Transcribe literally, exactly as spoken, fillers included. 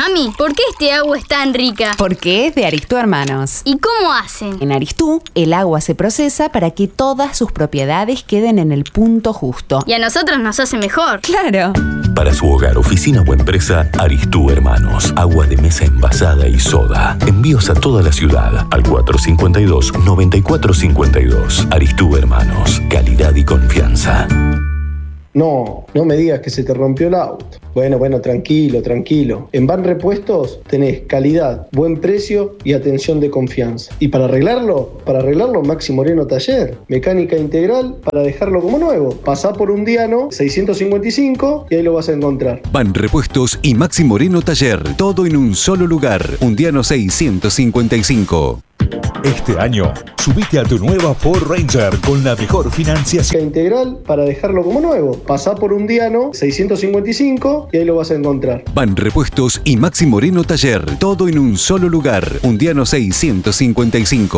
Mami, ¿por qué este agua es tan rica? Porque es de Aristú Hermanos. ¿Y cómo hacen? En Aristú, el agua se procesa para que todas sus propiedades queden en el punto justo. Y a nosotros nos hace mejor. ¡Claro! Para su hogar, oficina o empresa, Aristú Hermanos. Agua de mesa envasada y soda. Envíos a toda la ciudad al cuatro cinco dos, nueve cuatro cinco dos. Aristú Hermanos. Calidad y confianza. No, no me digas que se te rompió el auto. Bueno, bueno, tranquilo, tranquilo. En Van Repuestos tenés calidad, buen precio y atención de confianza. Y para arreglarlo, para arreglarlo, Maxi Moreno Taller. Mecánica integral para dejarlo como nuevo. Pasá por un Diano seiscientos cincuenta y cinco y ahí lo vas a encontrar. Van Repuestos y Maxi Moreno Taller. Todo en un solo lugar. Undiano seiscientos cincuenta y cinco. Este año, subite a tu nueva Ford Ranger con la mejor financiación integral para dejarlo como nuevo. Pasá por un Diano seiscientos cincuenta y cinco y ahí lo vas a encontrar. Van Repuestos y Maxi Moreno Taller. Todo en un solo lugar. Undiano seiscientos cincuenta y cinco.